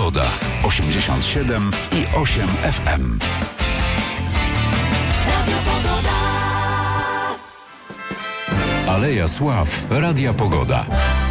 Pogoda. 87 i 8 FM. Aleja Sław. Radia Pogoda.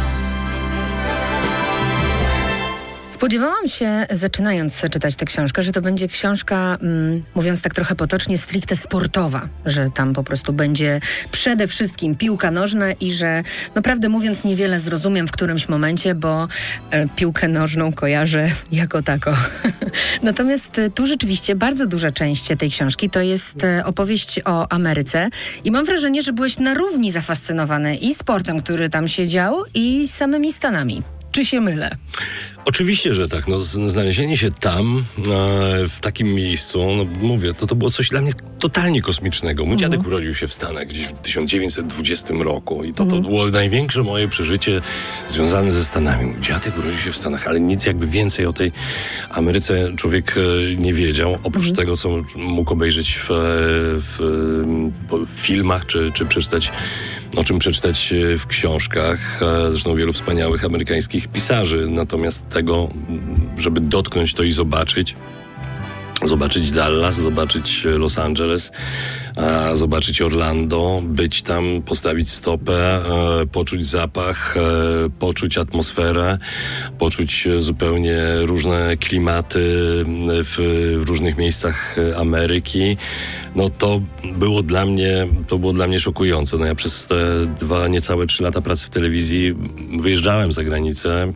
Spodziewałam się, zaczynając czytać tę książkę, że to będzie książka, mówiąc tak trochę potocznie, stricte sportowa, że tam po prostu będzie przede wszystkim piłka nożna i że, prawdę mówiąc, niewiele zrozumiem w którymś momencie, bo piłkę nożną kojarzę jako tako. Natomiast tu rzeczywiście bardzo duża część tej książki to jest opowieść o Ameryce i mam wrażenie, że byłeś na równi zafascynowany i sportem, który tam się dział, i samymi Stanami. Czy się mylę? Oczywiście, że tak. Znalezienie się tam, w takim miejscu, mówię, to było coś dla mnie totalnie kosmicznego. Mój dziadek urodził się w Stanach gdzieś w 1920 roku i to było największe moje przeżycie związane ze Stanami. Mój dziadek urodził się w Stanach, ale nic jakby więcej o tej Ameryce człowiek nie wiedział, oprócz tego, co mógł obejrzeć w filmach, czy przeczytać, o czym przeczytać w książkach. Zresztą wielu wspaniałych amerykańskich pisarzy. Natomiast tego, żeby dotknąć to i zobaczyć Dallas, zobaczyć Los Angeles, zobaczyć Orlando, być tam, postawić stopę, poczuć zapach, poczuć atmosferę, poczuć zupełnie różne klimaty w różnych miejscach Ameryki. To było dla mnie szokujące. Ja przez te niecałe 3 lata pracy w telewizji wyjeżdżałem za granicę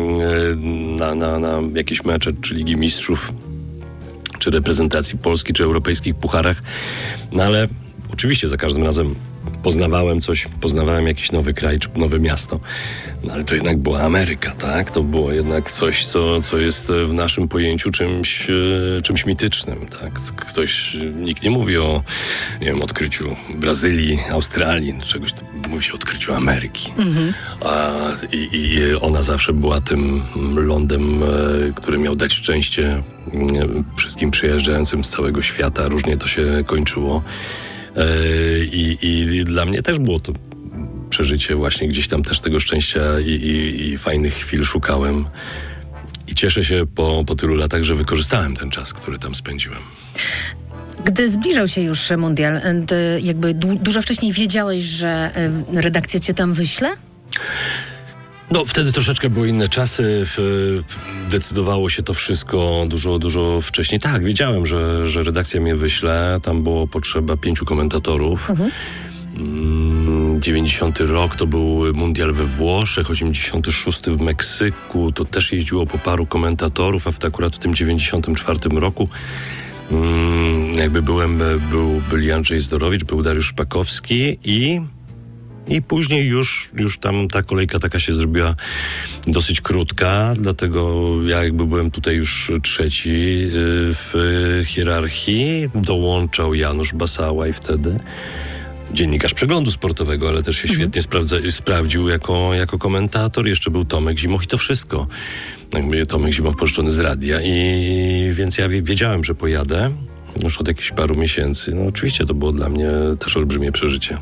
na jakieś mecze, czy Ligi Mistrzów, czy reprezentacji Polski, czy europejskich pucharach. Ale oczywiście za każdym razem poznawałem coś, poznawałem jakiś nowy kraj, czy nowe miasto. Ale to jednak była Ameryka, tak? To było jednak coś, co jest w naszym pojęciu czymś mitycznym, tak? Nikt nie mówi o, odkryciu Brazylii, Australii, czegoś, mówi się o odkryciu Ameryki. I ona zawsze była tym lądem, który miał dać szczęście wszystkim przyjeżdżającym z całego świata. Różnie to się kończyło. I dla mnie też było to przeżycie właśnie gdzieś tam też tego szczęścia i fajnych chwil szukałem. I cieszę się po tylu latach, że wykorzystałem ten czas, który tam spędziłem. Gdy zbliżał się już mundial, jakby dużo wcześniej wiedziałeś, że redakcja cię tam wyśle? Wtedy troszeczkę były inne czasy. Decydowało się to wszystko dużo wcześniej. Tak, wiedziałem, że redakcja mnie wyśle. Tam było potrzeba 5 komentatorów. 90 rok to był mundial we Włoszech, 86 w Meksyku. To też jeździło po paru komentatorów, a akurat w tym 94 roku byli Andrzej Zdorowicz, był Dariusz Szpakowski i później już tam ta kolejka taka się zrobiła dosyć krótka, dlatego ja byłem tutaj już trzeci w hierarchii. Dołączał Janusz Basałaj wtedy, dziennikarz Przeglądu Sportowego, ale też się świetnie sprawdził jako komentator. Jeszcze był Tomek Zimoch i to wszystko. Tomek Zimoch pożyczony z radia więc ja wiedziałem, że pojadę już od jakichś paru miesięcy. Oczywiście to było dla mnie też olbrzymie przeżycie.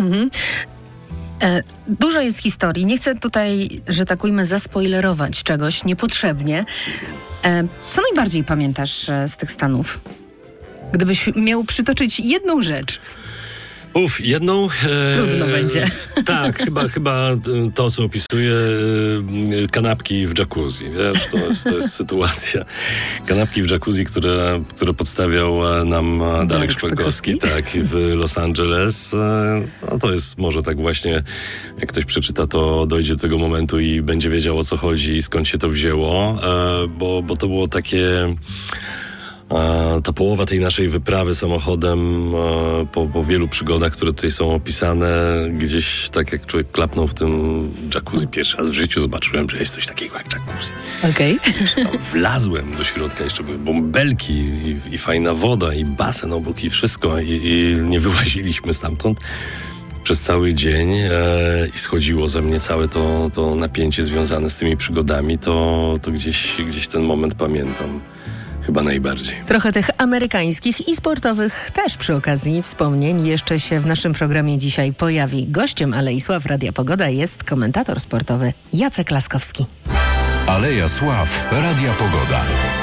Dużo jest historii. Nie chcę tutaj, że tak ujmę, zaspoilerować czegoś niepotrzebnie. Co najbardziej pamiętasz z tych Stanów? Gdybyś miał przytoczyć jedną rzecz. Jedną... Trudno będzie. Tak, chyba to, co opisuję, kanapki w jacuzzi. Wiesz, to jest sytuacja. Kanapki w jacuzzi, które podstawiał nam Darek Szpakowski, tak, w Los Angeles. To jest może tak właśnie, jak ktoś przeczyta, to dojdzie do tego momentu i będzie wiedział, o co chodzi i skąd się to wzięło, bo to było takie... Ta połowa tej naszej wyprawy samochodem po wielu przygodach, które tutaj są opisane, gdzieś tak jak człowiek klapnął w tym jacuzzi pierwszy raz w życiu, zobaczyłem, że jest coś takiego jak jacuzzi. Okej. Tam wlazłem do środka, jeszcze były bąbelki i fajna woda i basen obok i wszystko i nie wyłaziliśmy stamtąd przez cały dzień i schodziło ze mnie całe to napięcie związane z tymi przygodami, to gdzieś ten moment pamiętam. Chyba najbardziej. Trochę tych amerykańskich i sportowych też przy okazji wspomnień jeszcze się w naszym programie dzisiaj pojawi. Gościem Alei Sław Radia Pogoda jest komentator sportowy Jacek Laskowski. Aleja Sław, Radia Pogoda.